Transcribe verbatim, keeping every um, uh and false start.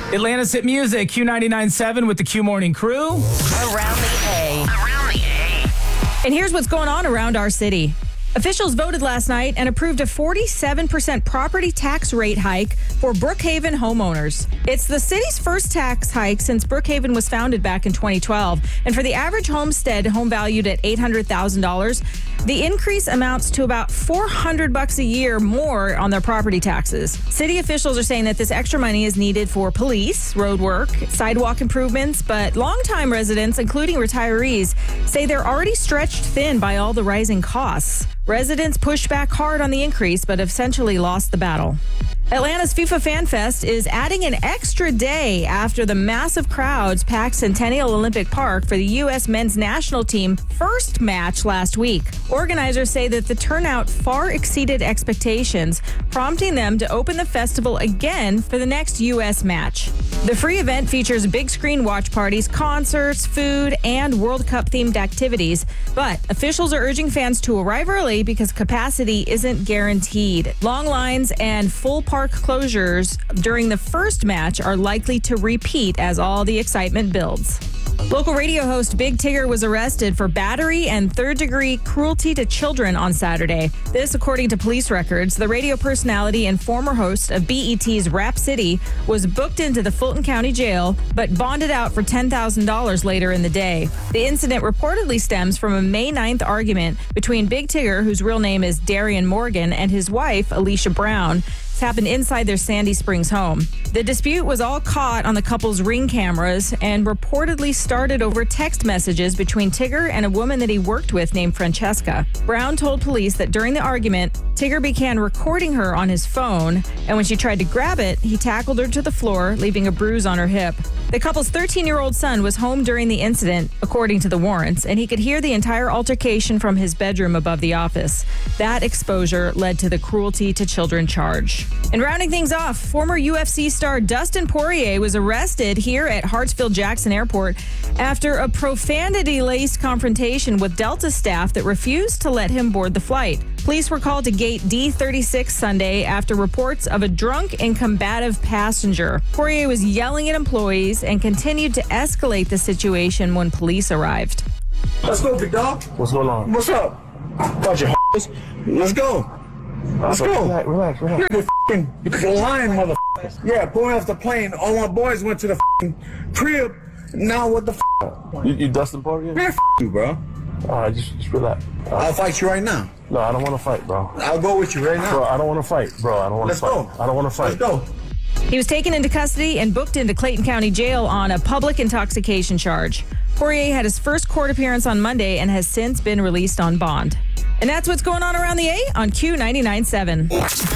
Atlanta's hit music, Q ninety-nine point seven with the Q Morning Crew. Around the A. Around the A. And here's what's going on around our city. Officials voted last night and approved a forty-seven percent property tax rate hike for Brookhaven homeowners. It's the city's first tax hike since Brookhaven was founded back in twenty twelve. And for the average homestead, home valued at eight hundred thousand dollars, the increase amounts to about four hundred bucks a year more on their property taxes. City officials are saying that this extra money is needed for police, road work, sidewalk improvements, but longtime residents, including retirees, say they're already stretched thin by all the rising costs. Residents pushed back hard on the increase, but essentially lost the battle. Atlanta's FIFA Fan Fest is adding an extra day after the massive crowds packed Centennial Olympic Park for the U S men's national team first match last week. Organizers say that the turnout far exceeded expectations, prompting them to open the festival again for the next U S match. The free event features big screen watch parties, concerts, food, and World Cup themed activities. But officials are urging fans to arrive early because capacity isn't guaranteed. Long lines and full park closures during the first match are likely to repeat as all the excitement builds. Local radio host Big Tigger was arrested for battery and third-degree cruelty to children on Saturday. This, according to police records. The radio personality and former host of B E T's Rap City was booked into the Fulton County Jail, but bonded out for ten thousand dollars later in the day. The incident reportedly stems from a May ninth argument between Big Tigger, whose real name is Darian Morgan, and his wife, Alicia Brown. Happened inside their Sandy Springs home. The dispute was all caught on the couple's Ring cameras and reportedly started over text messages between Tigger and a woman that he worked with named Francesca. Brown told police that during the argument, Tigger began recording her on his phone, and when she tried to grab it, he tackled her to the floor, leaving a bruise on her hip. The couple's thirteen-year-old son was home during the incident, according to the warrants, and he could hear the entire altercation from his bedroom above the office. That exposure led to the cruelty to children charge. And rounding things off, former U F C star Dustin Poirier was arrested here at Hartsfield-Jackson Airport after a profanity-laced confrontation with Delta staff that refused to let him board the flight. Police were called to gate D thirty-six Sunday after reports of a drunk and combative passenger. Poirier was yelling at employees and continued to escalate the situation when police arrived. Let's go, big dog. What's going on? What's up? Bunch of h***s. Let's go. Let's go. Relax, relax, relax. You're the f***ing lying motherfuckers. Yeah, going off the plane. All my boys went to the f***ing crib. Now what the f***? You, you Dustin Poirier? Man, f*** you, bro. All right, just, just relax. All right. I'll fight you right now. No, I don't want to fight, bro. I'll go with you right now. Bro, I don't want to fight, bro. I don't want to Let's fight. go. I don't want to fight. Let's go. He was taken into custody and booked into Clayton County Jail on a public intoxication charge. Poirier had his first court appearance on Monday and has since been released on bond. And that's what's going on around the A on Q ninety-nine point seven.